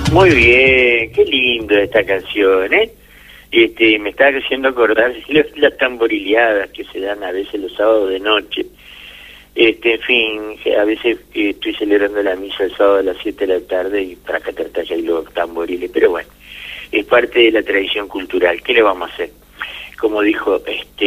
Muy bien, qué lindo esta canción, ¿eh? Me está haciendo acordar de las tamborileadas que se dan a veces los sábados de noche. En fin, a veces estoy celebrando la misa el sábado a las 7 de la tarde y para acá y los tamboriles, pero bueno, es parte de la tradición cultural. ¿Qué le vamos a hacer? Como dijo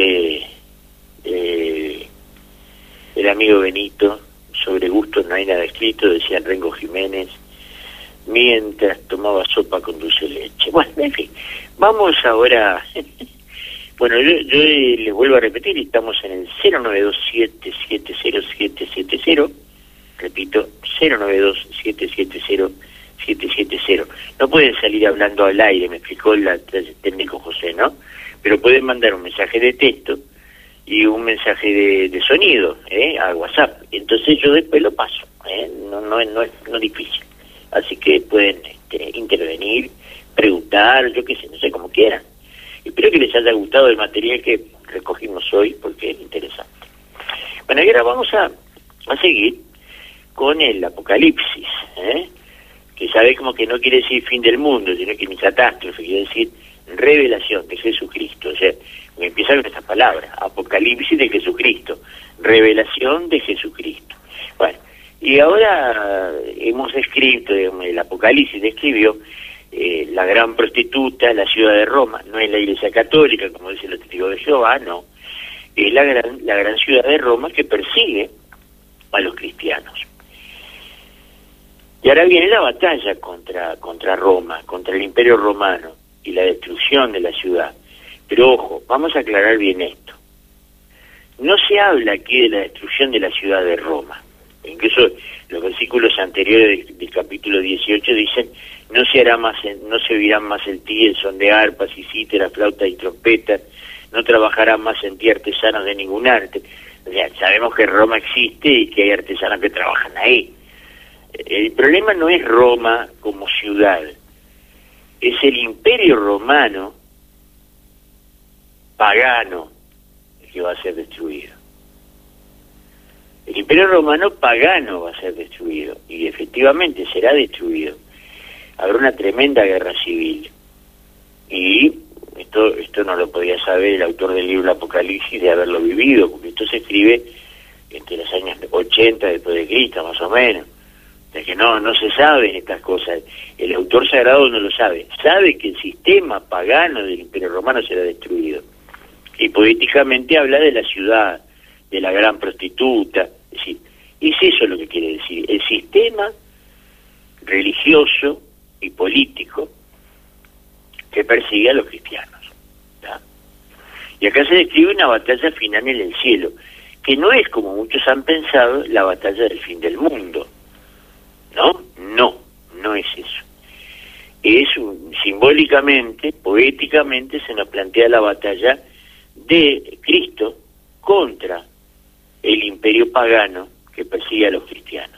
el amigo Benito, sobre gustos no hay nada escrito, decía Rengo Jiménez, mientras tomaba sopa con dulce de leche. Bueno, en fin, vamos ahora. Bueno, yo les vuelvo a repetir, estamos en el 092770770, repito, 092770770. No pueden salir hablando al aire, me explicó el técnico José, ¿no? Pero pueden mandar un mensaje de texto y un mensaje de sonido, a WhatsApp. Entonces yo después lo paso, no es difícil. Así que pueden intervenir, preguntar, yo qué sé, no sé, como quieran. Espero que les haya gustado el material que recogimos hoy, porque es interesante. Bueno, y ahora vamos a seguir con el Apocalipsis, que sabe como que no quiere decir fin del mundo, sino que ni catástrofe, quiere decir revelación de Jesucristo. O sea, empieza con estas palabras, Apocalipsis de Jesucristo, revelación de Jesucristo. Bueno, y ahora hemos escrito, el Apocalipsis describió la gran prostituta, la ciudad de Roma. No es la Iglesia Católica, como dicen los testigos de Jehová, no. Es la gran ciudad de Roma que persigue a los cristianos. Y ahora viene la batalla contra Roma, contra el Imperio Romano y la destrucción de la ciudad. Pero ojo, vamos a aclarar bien esto. No se habla aquí de la destrucción de la ciudad de Roma. Incluso los versículos anteriores del capítulo 18 dicen: no se oirán más el ti, el son de arpas y cítaras, flautas y trompetas, no trabajarán más en ti artesanos de ningún arte. O sea, sabemos que Roma existe y que hay artesanos que trabajan ahí. El problema no es Roma como ciudad, es el Imperio Romano pagano el que va a ser destruido. El Imperio Romano pagano va a ser destruido, y efectivamente será destruido. Habrá una tremenda guerra civil, y esto no lo podía saber el autor del libro Apocalipsis de haberlo vivido, porque esto se escribe entre los años 80 después de Cristo, más o menos. De que no se saben estas cosas. El autor sagrado no lo sabe. Sabe que el sistema pagano del Imperio Romano será destruido. Y poéticamente habla de la ciudad, de la gran prostituta. Es decir, es eso lo que quiere decir. El sistema religioso y político que persigue a los cristianos. ¿tá? Y acá se describe una batalla final en el cielo, que no es, como muchos han pensado, la batalla del fin del mundo. No es eso. Es simbólicamente, poéticamente, se nos plantea la batalla de Cristo contra el imperio pagano que persigue a los cristianos.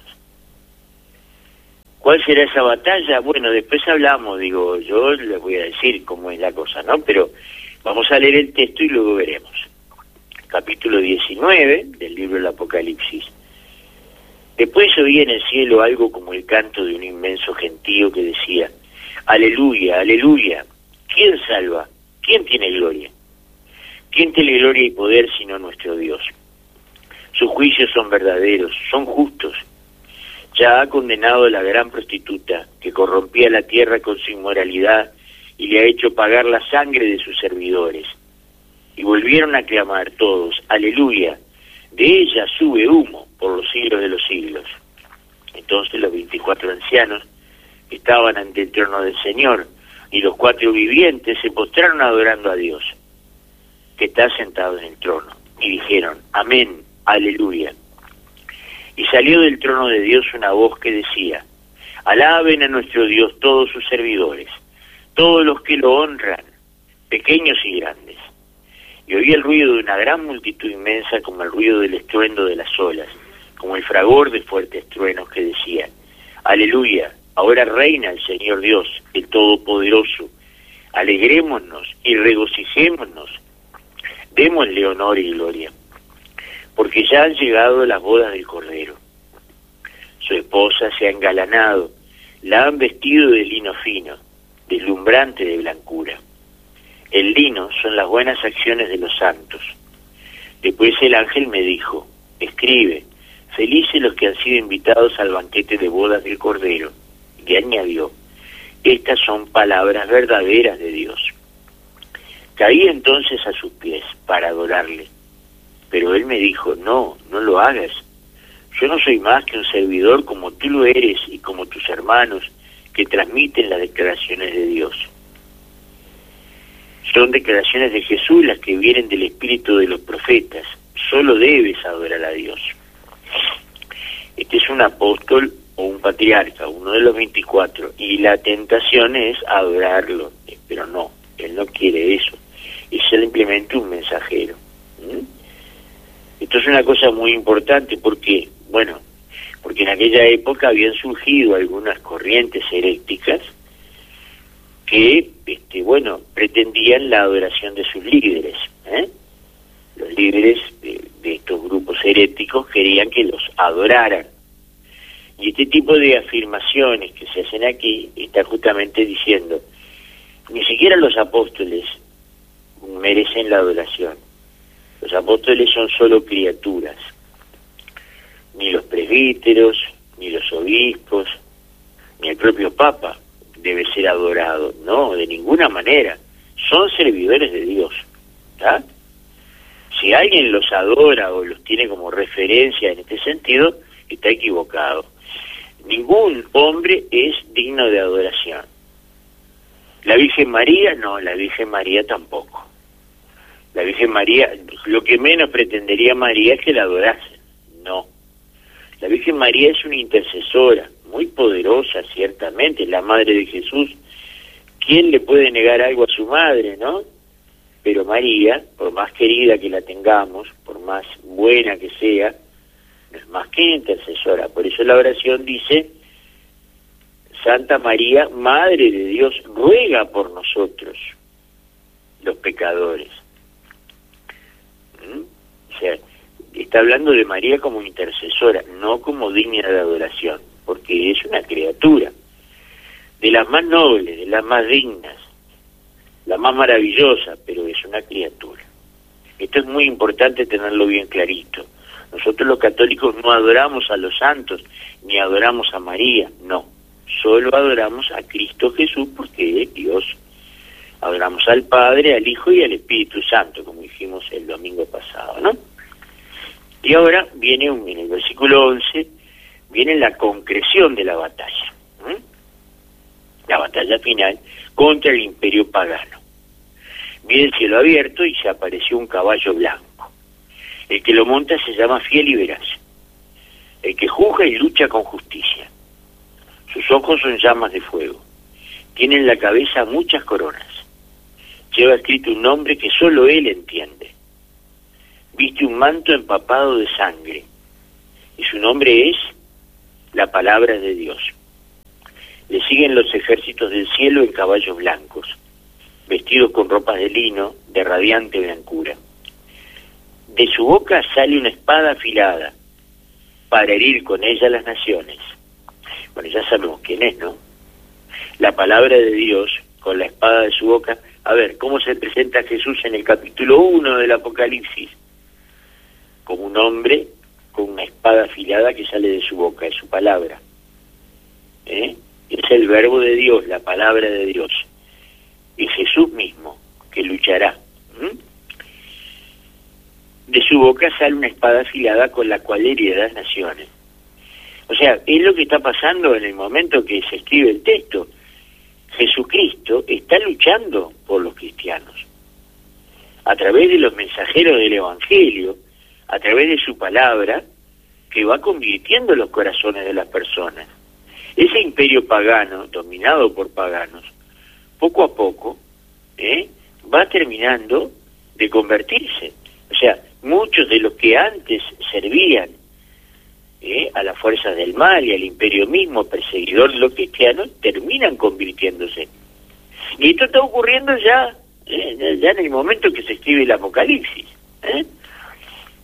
¿Cuál será esa batalla? Bueno, después hablamos, yo les voy a decir cómo es la cosa, ¿no? Pero vamos a leer el texto y luego veremos. Capítulo 19 del libro del Apocalipsis. Después oí en el cielo algo como el canto de un inmenso gentío que decía: aleluya, aleluya, ¿quién salva? ¿Quién tiene gloria? ¿Quién tiene gloria y poder sino nuestro Dios? Sus juicios son verdaderos, son justos. Ya ha condenado a la gran prostituta que corrompía la tierra con su inmoralidad y le ha hecho pagar la sangre de sus servidores. Y volvieron a clamar todos: aleluya, de ella sube humo por los siglos de los siglos. Entonces los 24 ancianos que estaban ante el trono del Señor y los 4 vivientes se postraron adorando a Dios, que está sentado en el trono, y dijeron: amén, aleluya. Y salió del trono de Dios una voz que decía: alaben a nuestro Dios todos sus servidores, todos los que lo honran, pequeños y grandes. Y oí el ruido de una gran multitud inmensa, como el ruido del estruendo de las olas, como el fragor de fuertes truenos, que decían: aleluya, ahora reina el Señor Dios, el Todopoderoso. Alegrémonos y regocijémonos, démosle honor y gloria, porque ya han llegado las bodas del Cordero. Su esposa se ha engalanado, La han vestido de lino fino, deslumbrante de blancura. El lino son las buenas acciones de los santos. Después el ángel me dijo, escribe, felices los que han sido invitados al banquete de bodas del Cordero. Y añadió, estas son palabras verdaderas de Dios. Caí entonces a sus pies para adorarle, pero él me dijo, no lo hagas. Yo no soy más que un servidor como tú lo eres y como tus hermanos que transmiten las declaraciones de Dios. Son declaraciones de Jesús las que vienen del espíritu de los profetas. Solo debes adorar a Dios. Este es un apóstol o un patriarca, uno de los 24, y la tentación es adorarlo, pero no, él no quiere eso, es simplemente un mensajero. Esto es una cosa muy importante porque, bueno, porque en aquella época habían surgido algunas corrientes heréticas que, pretendían la adoración de sus líderes. Los líderes de estos grupos heréticos querían que los adoraran. Y este tipo de afirmaciones que se hacen aquí está justamente diciendo, ni siquiera los apóstoles merecen la adoración. Los apóstoles son solo criaturas. Ni los presbíteros, ni los obispos, ni el propio Papa debe ser adorado. No, de ninguna manera. Son servidores de Dios. ¿Tá? Si alguien los adora o los tiene como referencia en este sentido, está equivocado. Ningún hombre es digno de adoración. La Virgen María, no, la Virgen María tampoco. La Virgen María, lo que menos pretendería María es que la adorasen. No. La Virgen María es una intercesora, muy poderosa, ciertamente, la madre de Jesús. ¿Quién le puede negar algo a su madre, no? Pero María, por más querida que la tengamos, por más buena que sea, no es más que intercesora. Por eso la oración dice, Santa María, Madre de Dios, ruega por nosotros, los pecadores. O sea, está hablando de María como intercesora, no como digna de adoración, porque es una criatura, de las más nobles, de las más dignas, la más maravillosa, pero es una criatura. Esto es muy importante tenerlo bien clarito. Nosotros los católicos no adoramos a los santos, ni adoramos a María, no. Solo adoramos a Cristo Jesús porque es Dios. Adoramos al Padre, al Hijo y al Espíritu Santo, como dijimos el domingo pasado, ¿no? Y ahora viene, en el versículo 11, viene la concreción de la batalla. La batalla final contra el imperio pagano. Vi el cielo abierto y se apareció un caballo blanco. El que lo monta se llama Fiel y Veraz. El que juzga y lucha con justicia. Sus ojos son llamas de fuego. Tiene en la cabeza muchas coronas. Lleva escrito un nombre que solo él entiende. Viste un manto empapado de sangre. Y su nombre es la palabra de Dios. Le siguen los ejércitos del cielo en caballos blancos, vestidos con ropas de lino de radiante blancura. De su boca sale una espada afilada, para herir con ella las naciones. Bueno, ya sabemos quién es, ¿no? La palabra de Dios, con la espada de su boca. A ver, ¿cómo se presenta Jesús en el capítulo 1 del Apocalipsis? Como un hombre con una espada afilada que sale de su boca, es su palabra. Es el verbo de Dios, la palabra de Dios. Es Jesús mismo que luchará. De su boca sale una espada afilada con la cual herirá las naciones. O sea, es lo que está pasando en el momento que se escribe el texto. Jesucristo está luchando por los cristianos. A través de los mensajeros del Evangelio, a través de su palabra, que va convirtiendo los corazones de las personas. Ese imperio pagano, dominado por paganos, poco a poco, va terminando de convertirse. O sea, muchos de los que antes servían a las fuerzas del mal y al imperio mismo, perseguidor de los cristianos, terminan convirtiéndose. Y esto está ocurriendo ya en el momento que se escribe el Apocalipsis.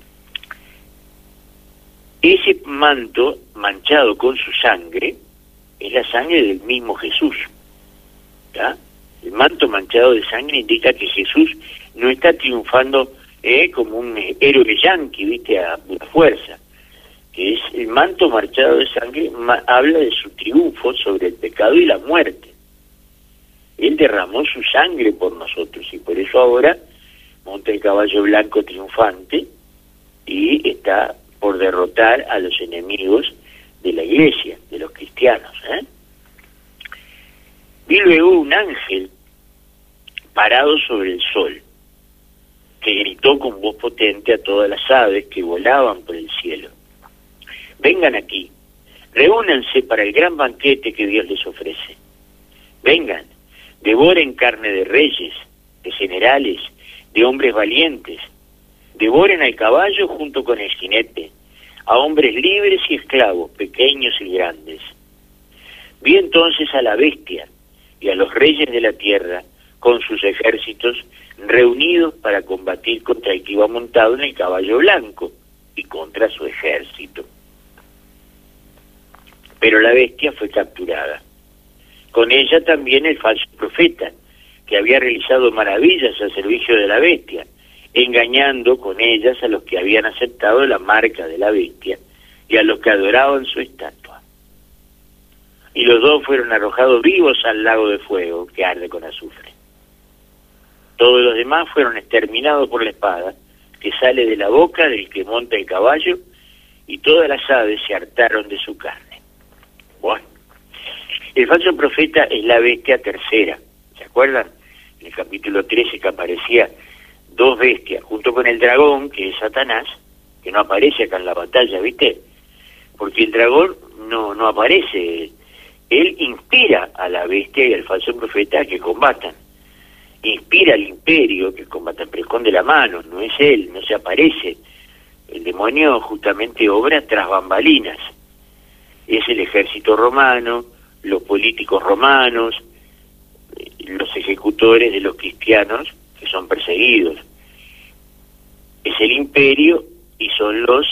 Ese manto manchado con su sangre es la sangre del mismo Jesús. ¿Tá? El manto manchado de sangre indica que Jesús no está triunfando como un héroe yanqui, viste, a pura fuerza. Que es el manto manchado de sangre, habla de su triunfo sobre el pecado y la muerte. Él derramó su sangre por nosotros y por eso ahora monta el caballo blanco triunfante y está por derrotar a los enemigos de la iglesia, de los cristianos. Vi luego un ángel parado sobre el sol, que gritó con voz potente a todas las aves que volaban por el cielo: vengan aquí, reúnanse para el gran banquete que Dios les ofrece. Vengan, devoren carne de reyes, de generales, de hombres valientes. Devoren al caballo junto con el jinete, a hombres libres y esclavos, pequeños y grandes. Vi entonces a la bestia y a los reyes de la tierra con sus ejércitos reunidos para combatir contra el que iba montado en el caballo blanco y contra su ejército. Pero la bestia fue capturada. Con ella también el falso profeta, que había realizado maravillas al servicio de la bestia, engañando con ellas a los que habían aceptado la marca de la bestia y a los que adoraban su estatua. Y los dos fueron arrojados vivos al lago de fuego que arde con azufre. Todos los demás fueron exterminados por la espada que sale de la boca del que monta el caballo, y todas las aves se hartaron de su carne. Bueno, el falso profeta es la bestia tercera. ¿Se acuerdan? En el capítulo 13 que aparecía dos bestias junto con el dragón, que es Satanás, que no aparece acá en la batalla, ¿viste? Porque el dragón no aparece. Él inspira a la bestia y al falso profeta a que combatan. Inspira al imperio que combatan, pero esconde la mano, no es él, no se aparece. El demonio justamente obra tras bambalinas. Es el ejército romano, los políticos romanos, los ejecutores de los cristianos que son perseguidos. Es el imperio y son los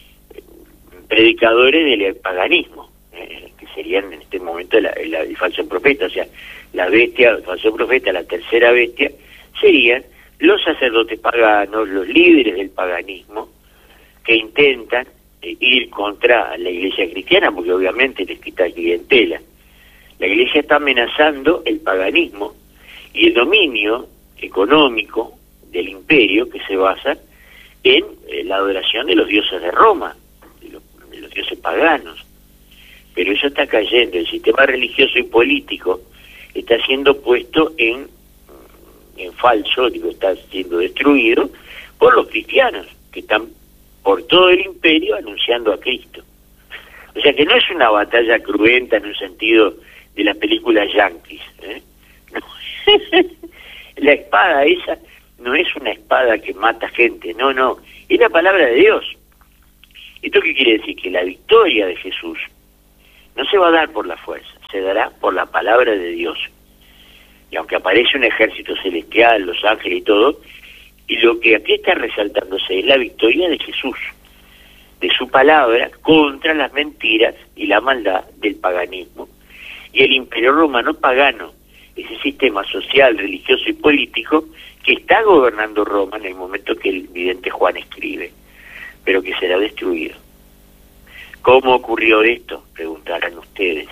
predicadores del paganismo, que serían en este momento el falso profeta. O sea, la bestia, el falso profeta, la tercera bestia, serían los sacerdotes paganos, los líderes del paganismo, que intentan ir contra la iglesia cristiana, porque obviamente les quita clientela. La iglesia está amenazando el paganismo y el dominio económico del imperio, que se basa en la adoración de los dioses de Roma, de los dioses paganos. Pero eso está cayendo, el sistema religioso y político está siendo puesto en falso, está siendo destruido por los cristianos, que están por todo el imperio anunciando a Cristo. O sea que no es una batalla cruenta en un sentido de las películas yanquis, No. La espada esa no es una espada que mata gente, no, es la palabra de Dios. ¿Esto qué quiere decir? Que la victoria de Jesús no se va a dar por la fuerza, se dará por la palabra de Dios. Y aunque aparece un ejército celestial, los ángeles y todo, y lo que aquí está resaltándose es la victoria de Jesús, de su palabra contra las mentiras y la maldad del paganismo. Y el imperio romano pagano, ese sistema social, religioso y político que está gobernando Roma en el momento que el vidente Juan escribe, pero que será destruido. ¿Cómo ocurrió esto?, preguntarán ustedes.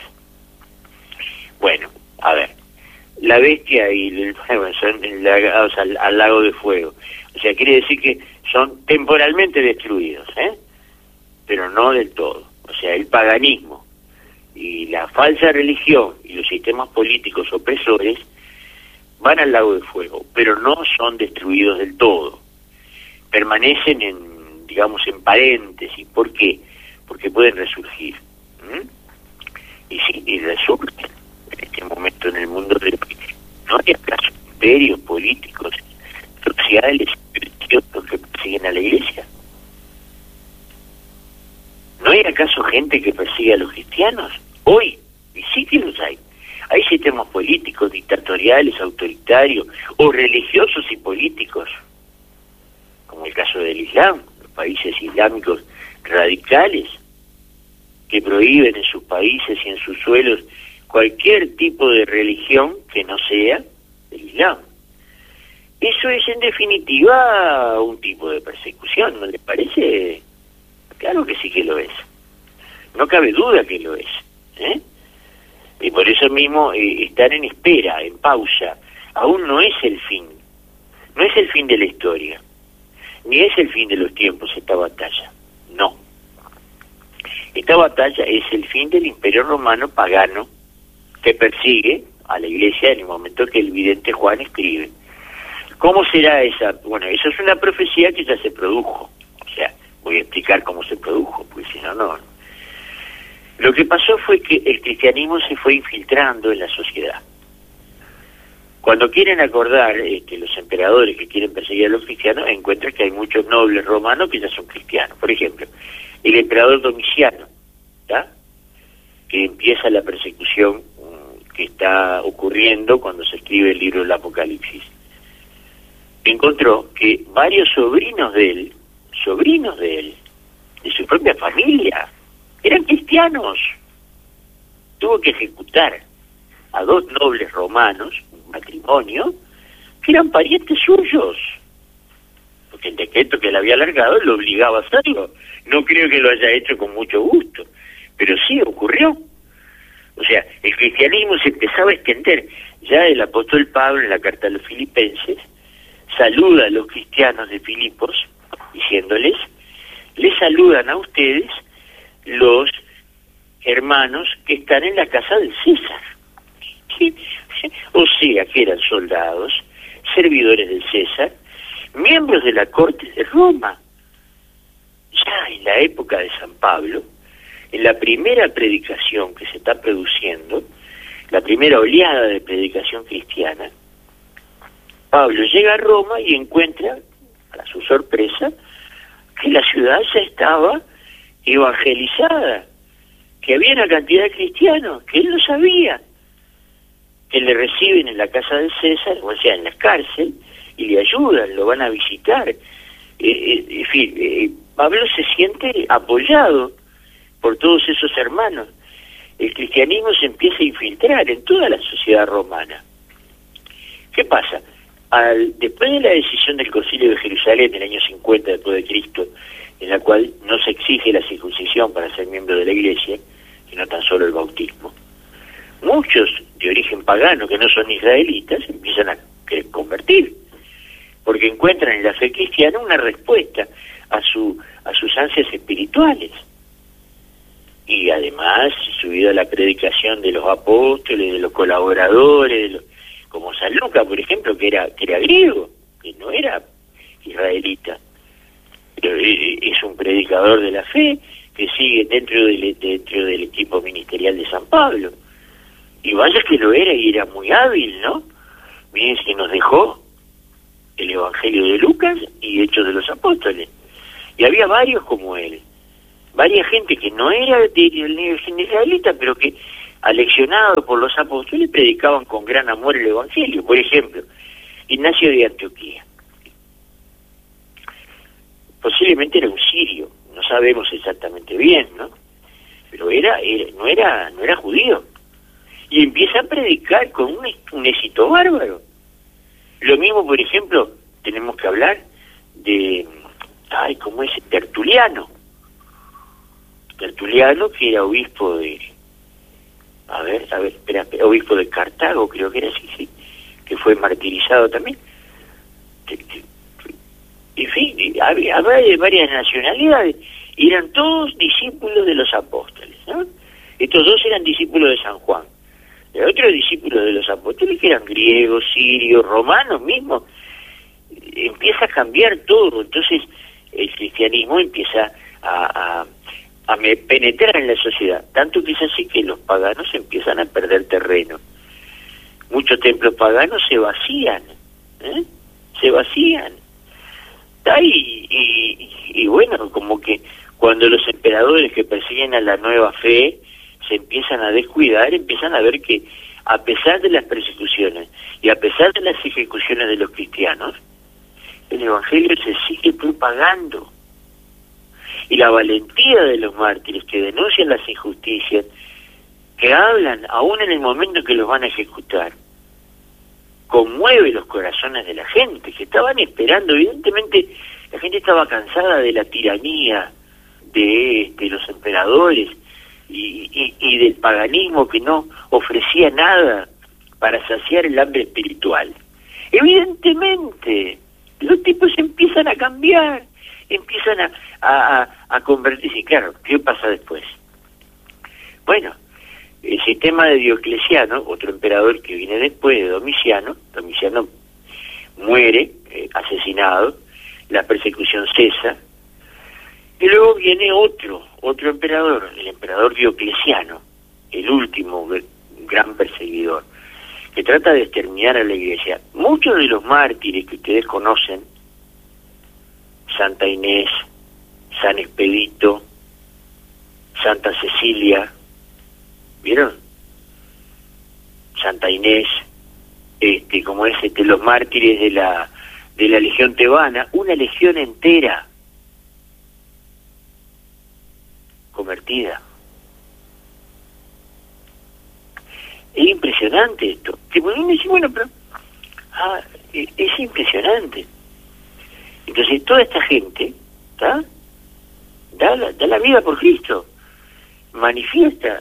Bueno, a ver, la bestia y el fuego son enlagados al lago de fuego. O sea, quiere decir que son temporalmente destruidos, pero no del todo. O sea, el paganismo y la falsa religión y los sistemas políticos opresores van al lago de fuego, pero no son destruidos del todo. Permanecen en paréntesis. ¿Por qué? Porque pueden resurgir. Y resurgen en este momento en el mundo del país. ¿No hay acaso imperios políticos, sociales, religiosos que persiguen a la iglesia? ¿No hay acaso gente que persigue a los cristianos? Hoy, y sí que los hay. Hay sistemas políticos, dictatoriales, autoritarios, o religiosos y políticos, como el caso del Islam, los países islámicos radicales, que prohíben en sus países y en sus suelos cualquier tipo de religión que no sea el Islam. Eso es en definitiva un tipo de persecución, ¿no le parece? Claro que sí que lo es. No cabe duda que lo es. Y por eso mismo estar en espera, en pausa, aún no es el fin. No es el fin de la historia. Ni es el fin de los tiempos esta batalla. No. Esta batalla es el fin del Imperio Romano pagano que persigue a la Iglesia en el momento que el vidente Juan escribe. ¿Cómo será esa? Bueno, eso es una profecía que ya se produjo. O sea, voy a explicar cómo se produjo, porque si no, no. Lo que pasó fue que el cristianismo se fue infiltrando en la sociedad. Cuando quieren acordar los emperadores que quieren perseguir a los cristianos, encuentran que hay muchos nobles romanos que ya son cristianos. Por ejemplo, el emperador Domiciano, ¿tá?, que empieza la persecución que está ocurriendo cuando se escribe el libro del Apocalipsis, encontró que varios sobrinos de él, de su propia familia, eran cristianos. Tuvo que ejecutar a 2 nobles romanos, un matrimonio, que eran parientes suyos, porque el decreto que le había alargado lo obligaba a hacerlo. No creo que lo haya hecho con mucho gusto, pero sí ocurrió. O sea, el cristianismo se empezaba a extender. Ya el apóstol Pablo, en la carta a los filipenses, saluda a los cristianos de Filipos, diciéndoles: les saludan a ustedes los hermanos que están en la casa del César. O sea, que eran soldados, servidores del César, miembros de la corte de Roma. Ya en la época de San Pablo, en la primera predicación que se está produciendo, la primera oleada de predicación cristiana, Pablo llega a Roma y encuentra, para su sorpresa, que la ciudad ya estaba evangelizada, que había una cantidad de cristianos, que él no sabía, que le reciben en la casa de César, o sea, en la cárcel, y le ayudan, lo van a visitar. En fin, Pablo se siente apoyado por todos esos hermanos. El cristianismo se empieza a infiltrar en toda la sociedad romana. ¿Qué pasa? Después de la decisión del Concilio de Jerusalén del año 50 después de Cristo, en la cual no se exige la circuncisión para ser miembro de la Iglesia, sino tan solo el bautismo, muchos de origen pagano que no son israelitas empiezan a convertir, porque encuentran en la fe cristiana una respuesta a sus ansias espirituales. Y además, subido a la predicación de los apóstoles, de los colaboradores, como San Lucas, por ejemplo, que era griego, que no era israelita, pero es un predicador de la fe que sigue dentro del equipo ministerial de San Pablo. Y vaya que lo era, y era muy hábil, ¿no? Miren que nos dejó el Evangelio de Lucas y Hechos de los Apóstoles. Y había varios como él, varias gente que no era del origen israelita, pero que, aleccionados por los apóstoles, predicaban con gran amor el Evangelio. Por ejemplo, Ignacio de Antioquía. Posiblemente era un sirio, no sabemos exactamente bien, ¿no? Pero no era judío. Y empieza a predicar con un éxito bárbaro. Lo mismo, por ejemplo, tenemos que hablar de, ¿cómo es? Tertuliano. Tertuliano, que era obispo de, espera, obispo de Cartago, creo que era así, sí, que fue martirizado también. En fin, había de varias nacionalidades, y eran todos discípulos de los apóstoles, ¿no? Estos 2 eran discípulos de San Juan. El otro discípulos de los apóstoles, que eran griegos, sirios, romanos mismos. Empieza a cambiar todo. Entonces el cristianismo empieza a penetrar en la sociedad, tanto que es así que los paganos empiezan a perder terreno. Muchos templos paganos se vacían, se vacían. Y bueno, como que cuando los emperadores que persiguen a la nueva fe se empiezan a descuidar, empiezan a ver que, a pesar de las persecuciones y a pesar de las ejecuciones de los cristianos, el Evangelio se sigue propagando. y la valentía de los mártires que denuncian las injusticias, que hablan aún en el momento que los van a ejecutar, conmueve los corazones de la gente, que estaban esperando. Evidentemente la gente estaba cansada de la tiranía de los emperadores y del paganismo que no ofrecía nada para saciar el hambre espiritual. Evidentemente los tipos empiezan a cambiar, empiezan a convertirse. Claro, ¿qué pasa después? Bueno, el sistema de Diocleciano, otro emperador que viene después de Domiciano muere, asesinado, la persecución cesa, y luego viene otro emperador, el emperador Diocleciano, el último gran perseguidor, que trata de exterminar a la Iglesia. Muchos de los mártires que ustedes conocen, Santa Inés, San Expedito, Santa Cecilia, ¿vieron? Santa Inés, los mártires de la Legión Tebana, una legión entera convertida. Es impresionante esto. Que uno dice, bueno, pero es impresionante. Entonces toda esta gente da la vida por Cristo, manifiesta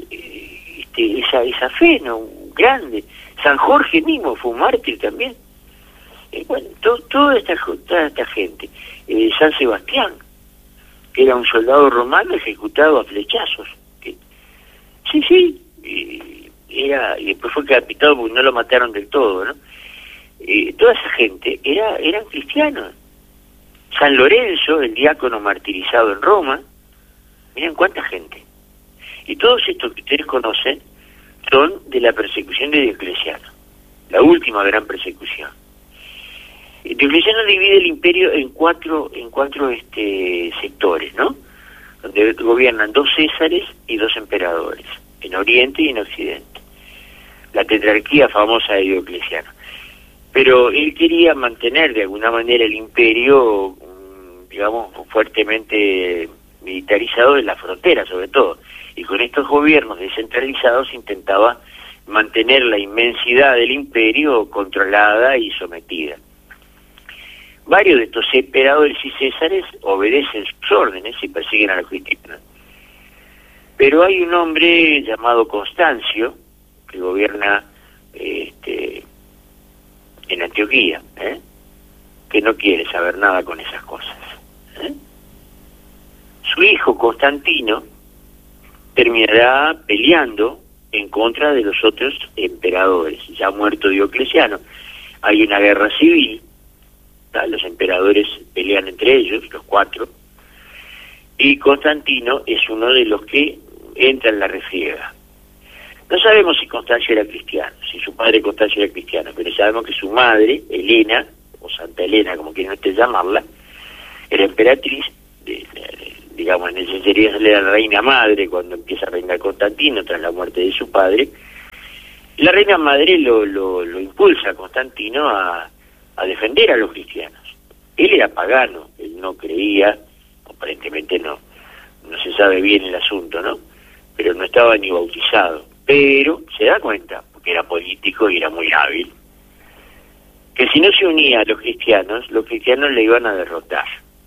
esa fe, ¿no?, grande. San Jorge mismo fue un mártir también. Bueno, toda esta gente. San Sebastián, que era un soldado romano ejecutado a flechazos. Sí, y después fue decapitado porque no lo mataron del todo, ¿no? Toda esa gente eran cristianos. San Lorenzo, el diácono martirizado en Roma, miren cuánta gente. Y todos estos que ustedes conocen son de la persecución de Diocleciano, la última gran persecución. Diocleciano divide el imperio en cuatro sectores, ¿no? Donde gobiernan 2 césares y 2 emperadores, en Oriente y en Occidente. La tetrarquía famosa de Diocleciano. Pero él quería mantener de alguna manera el imperio, digamos, fuertemente militarizado en la frontera, sobre todo. Y con estos gobiernos descentralizados intentaba mantener la inmensidad del imperio controlada y sometida. Varios de estos emperadores y césares obedecen sus órdenes y persiguen a los cristianos. Pero hay un hombre llamado Constancio, que gobierna en Antioquía, que no quiere saber nada con esas cosas. Su hijo Constantino terminará peleando en contra de los otros emperadores. Ya muerto Diocleciano, hay una guerra civil, los emperadores pelean entre ellos, los 4, y Constantino es uno de los que entra en la refriega. No sabemos si Constancio era cristiano, si su padre Constancio era cristiano, pero sabemos que su madre, Helena, o Santa Helena, como quieran ustedes llamarla, era emperatriz, digamos, en ese sería la reina madre cuando empieza a reinar Constantino tras la muerte de su padre. La reina madre lo impulsa a Constantino a defender a los cristianos. Él era pagano, él no creía, aparentemente no se sabe bien el asunto, ¿no? Pero no estaba ni bautizado. Pero se da cuenta, porque era político y era muy hábil, que si no se unía a los cristianos le iban a derrotar.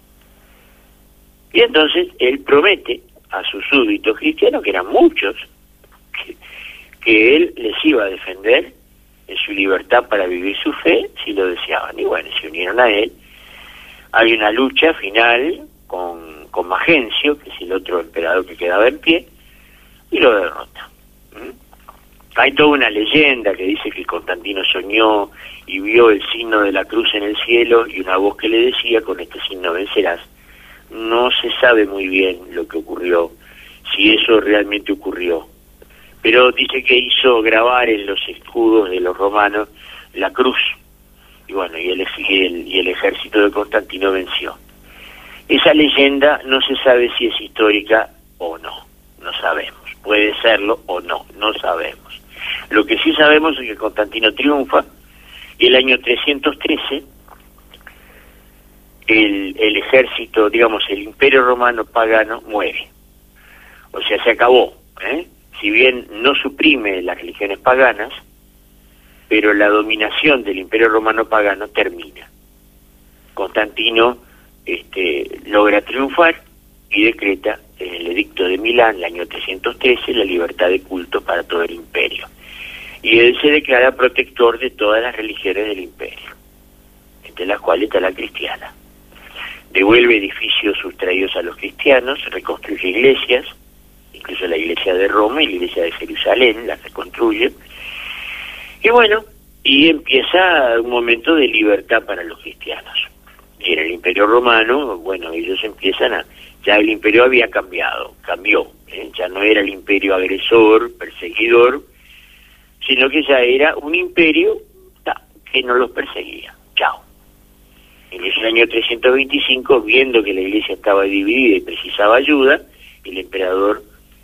Y entonces él promete a sus súbditos cristianos, que eran muchos, que él les iba a defender en su libertad para vivir su fe, si lo deseaban. Y bueno, se unieron a él. Hay una lucha final con Magencio, que es el otro emperador que quedaba en pie, y lo derrota. Hay toda una leyenda que dice que Constantino soñó y vio el signo de la cruz en el cielo y una voz que le decía, con este signo vencerás. No se sabe muy bien lo que ocurrió, si eso realmente ocurrió, pero dice que hizo grabar en los escudos de los romanos la cruz, y bueno, y el ejército de Constantino venció. Esa leyenda no se sabe si es histórica o no sabemos, puede serlo o no sabemos. Lo que sí sabemos es que Constantino triunfa, y el año 313 el ejército, digamos, el Imperio Romano pagano muere. O sea, se acabó, ¿eh? Si bien no suprime las religiones paganas, pero la dominación del Imperio Romano pagano termina. Constantino logra triunfar y decreta en el Edicto de Milán, el año 313, la libertad de culto para todo el imperio. Y él se declara protector de todas las religiones del imperio, entre las cuales está la cristiana. Devuelve edificios sustraídos a los cristianos, reconstruye iglesias, incluso la iglesia de Roma y la iglesia de Jerusalén, las reconstruye. Y bueno, y empieza un momento de libertad para los cristianos. Y en el Imperio Romano, bueno, ellos empiezan ya el imperio había cambió, ya no era el imperio agresor, perseguidor, sino que ya era un imperio que no los perseguía. Chao. En el año 325, viendo que la iglesia estaba dividida y precisaba ayuda, el emperador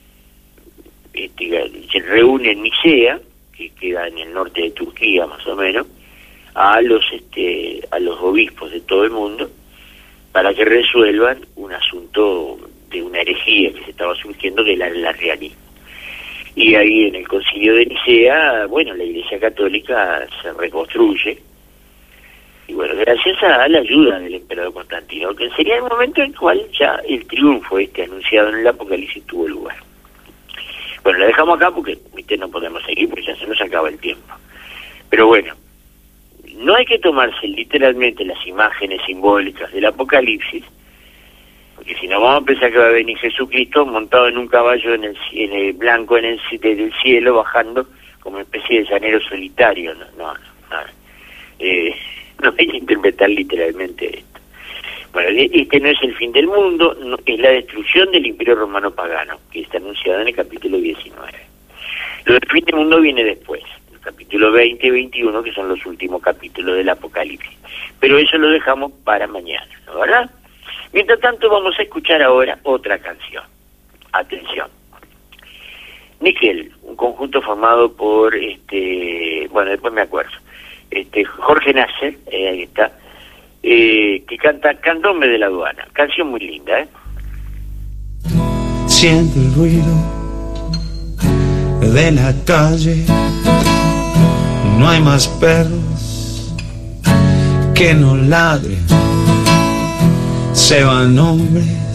se reúne en Nicea, que queda en el norte de Turquía más o menos, a los obispos de todo el mundo para que resuelvan un asunto de una herejía que se estaba surgiendo, que era el arrianismo. Y ahí en el concilio de Nicea, bueno, la Iglesia Católica se reconstruye, y bueno, gracias a la ayuda del emperador Constantino, que sería el momento en el cual ya el triunfo anunciado en el Apocalipsis tuvo lugar. Bueno, la dejamos acá porque no podemos seguir, porque ya se nos acaba el tiempo. Pero bueno, no hay que tomarse literalmente las imágenes simbólicas del Apocalipsis, porque si no vamos a pensar que va a venir Jesucristo montado en un caballo en el blanco desde el cielo, bajando como una especie de llanero solitario. No hay que interpretar literalmente esto. Bueno, no es el fin del mundo, es la destrucción del Imperio Romano pagano, que está anunciado en el capítulo 19. Lo del fin del mundo viene después, el capítulo 20 y 21, que son los últimos capítulos del Apocalipsis. Pero eso lo dejamos para mañana, ¿no, verdad? Mientras tanto, vamos a escuchar ahora otra canción. Atención. Nickel, un conjunto formado por, bueno, después me acuerdo, Jorge Nasser, ahí está, que canta Candombe de la Aduana. Canción muy linda, ¿eh? Siento el ruido de la calle, no hay más perros que no ladren, se van hombres